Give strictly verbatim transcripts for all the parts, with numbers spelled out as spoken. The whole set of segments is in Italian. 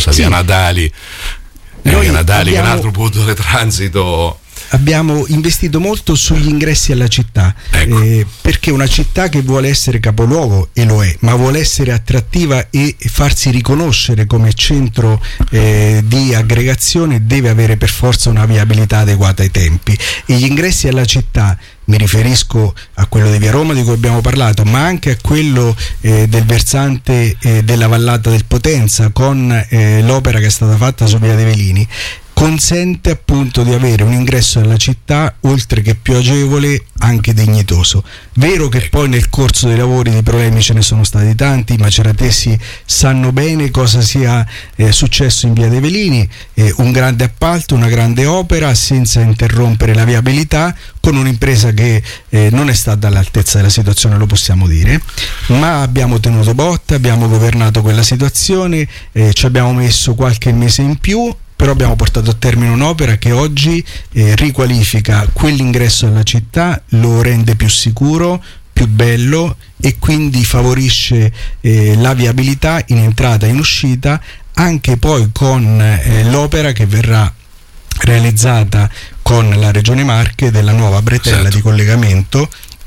famosa sì. via Natali, eh, via Natali abbiamo... che è un altro punto di transito. Abbiamo investito molto sugli ingressi alla città, ecco. eh, perché una città che vuole essere capoluogo, e lo è, ma vuole essere attrattiva e farsi riconoscere come centro eh, di aggregazione, deve avere per forza una viabilità adeguata ai tempi, e gli ingressi alla città, mi riferisco a quello di via Roma di cui abbiamo parlato, ma anche a quello eh, del versante eh, della Vallata del Potenza, con eh, l'opera che è stata fatta su via dei Velini, consente appunto di avere un ingresso alla città oltre che più agevole, anche dignitoso. Vero che poi nel corso dei lavori di problemi ce ne sono stati tanti, i maceratesi sanno bene cosa sia eh, successo in via dei Velini, eh, un grande appalto, una grande opera senza interrompere la viabilità, con un'impresa che eh, non è stata all'altezza della situazione, lo possiamo dire, ma abbiamo tenuto botta, abbiamo governato quella situazione, eh, ci abbiamo messo qualche mese in più, però abbiamo portato a termine un'opera che oggi eh, riqualifica quell'ingresso alla città, lo rende più sicuro, più bello, e quindi favorisce eh, la viabilità in entrata e in uscita, anche poi con eh, l'opera che verrà realizzata con la Regione Marche della nuova bretella, certo, di collegamento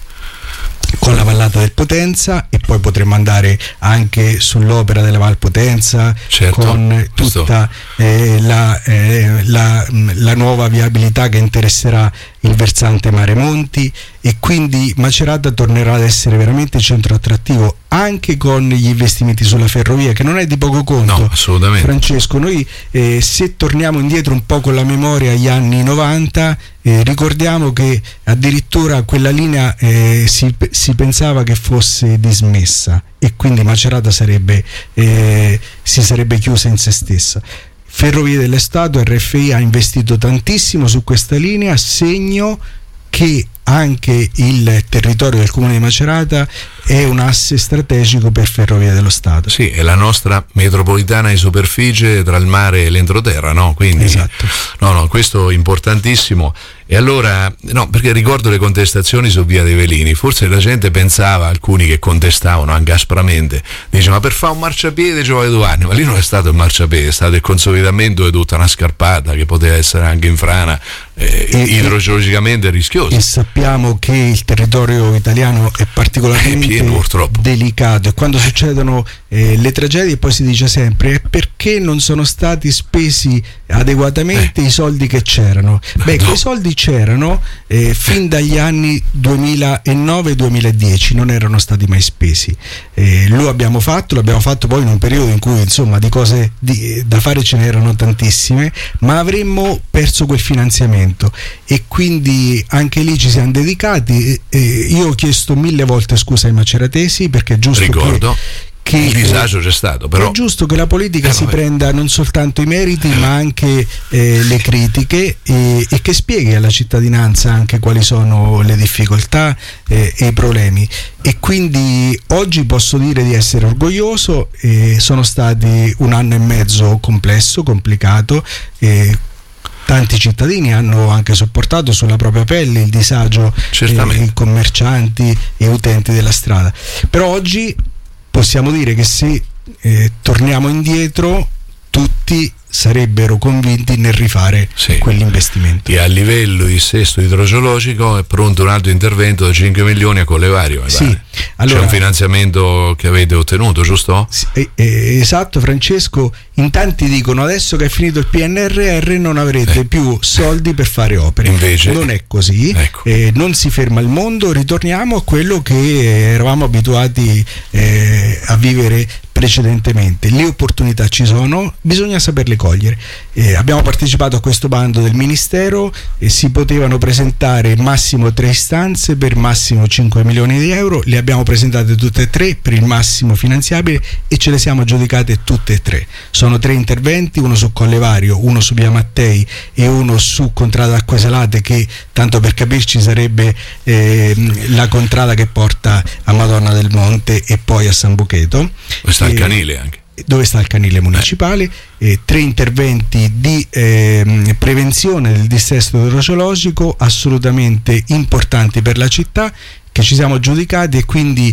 con la Vallata del Potenza, e poi potremo andare anche sull'opera della Val Potenza, certo, con tutta eh, la, eh, la, la nuova viabilità che interesserà il versante Mare Monti, e quindi Macerata tornerà ad essere veramente centro attrattivo, anche con gli investimenti sulla ferrovia, che non è di poco conto. No, assolutamente. Francesco, noi eh, se torniamo indietro un po' con la memoria agli anni novanta, eh, ricordiamo che addirittura quella linea eh, si, si pensava che fosse dismessa, e quindi Macerata sarebbe, eh, si sarebbe chiusa in se stessa. Ferrovie dello Stato, R F I, ha investito tantissimo su questa linea, segno che anche il territorio del comune di Macerata è un asse strategico per Ferrovie dello Stato. Sì, è la nostra metropolitana di superficie tra il mare e l'entroterra, no? Quindi, esatto. No, no, questo è importantissimo. E allora, no, perché ricordo le contestazioni su via dei Velini, forse la gente pensava, alcuni che contestavano anche aspramente, dice ma per fare un marciapiede ci vuole due anni, ma lì non è stato il marciapiede, è stato il consolidamento di tutta una scarpata che poteva essere anche in frana, eh, e, idrogeologicamente rischiosa. E sappiamo che il territorio italiano è particolarmente è pieno, purtroppo, delicato, e quando succedono eh, le tragedie poi si dice sempre perché non sono stati spesi adeguatamente eh. i soldi che c'erano. Beh, no. quei soldi c'erano eh, fin dagli anni duemilanove duemiladieci, non erano stati mai spesi. Eh, lo abbiamo fatto, l'abbiamo fatto poi in un periodo in cui insomma di cose di, da fare ce n'erano tantissime, ma avremmo perso quel finanziamento, e quindi anche lì ci siamo dedicati. Eh, io ho chiesto mille volte scusa ai maceratesi, perché è giusto Ricordo. che Che il disagio c'è stato, però è giusto che la politica eh, si vabbè. prenda non soltanto i meriti ma anche eh, le critiche, e, e che spieghi alla cittadinanza anche quali sono le difficoltà eh, e i problemi. E quindi oggi posso dire di essere orgoglioso. Eh, sono stati un anno e mezzo complesso, complicato, eh, tanti cittadini hanno anche sopportato sulla propria pelle il disagio, eh, i commercianti e utenti della strada, però oggi possiamo dire che se eh, torniamo indietro tutti sarebbero convinti nel rifare sì. quell'investimento. E a livello di dissesto idrogeologico è pronto un altro intervento da cinque milioni a Collevario. Sì. Allora, c'è un finanziamento che avete ottenuto, giusto? Sì, eh, eh, esatto, Francesco. In tanti dicono adesso che è finito il P N R R non avrete eh. più soldi per fare opere. Invece non è così, ecco. eh, non si ferma il mondo, ritorniamo a quello che eravamo abituati eh, a vivere precedentemente. Le opportunità ci sono, bisogna saperle cogliere. Eh, abbiamo partecipato a questo bando del Ministero e si potevano presentare massimo tre istanze per massimo cinque milioni di euro, le abbiamo presentate tutte e tre per il massimo finanziabile e ce le siamo aggiudicate tutte e tre. Sono tre interventi, uno su Collevario, uno su via Mattei e uno su Contrada Acque Salate, che tanto per capirci sarebbe eh, la contrada che porta a Madonna del Monte e poi a San Bucheto. Questo il canile anche dove sta il canile municipale, eh, tre interventi di eh, prevenzione del dissesto idrogeologico assolutamente importanti per la città, che ci siamo aggiudicati, e quindi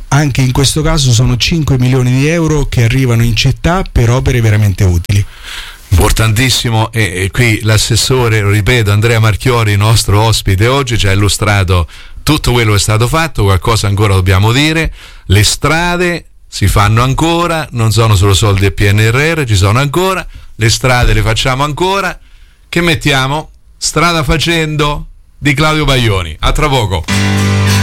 anche in questo caso sono cinque milioni di euro che arrivano in città per opere veramente utili. Importantissimo, e, e qui l'assessore, lo ripeto, Andrea Marchiori, nostro ospite oggi, ci ha illustrato tutto quello che è stato fatto. Qualcosa ancora dobbiamo dire: le strade si fanno ancora, non sono solo soldi del P N R R, ci sono ancora, le strade le facciamo ancora. Che mettiamo? Strada facendo di Claudio Baglioni. A tra poco.